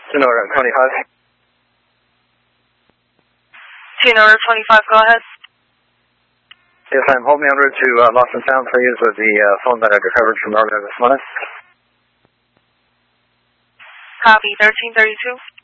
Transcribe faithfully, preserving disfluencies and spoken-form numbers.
Sonora twenty-five. Sonora twenty-five, go ahead. Yes, I'm holding en route to uh, Lost and Found, please, with the uh, phone that I recovered from earlier this morning. Copy, thirteen thirty-two.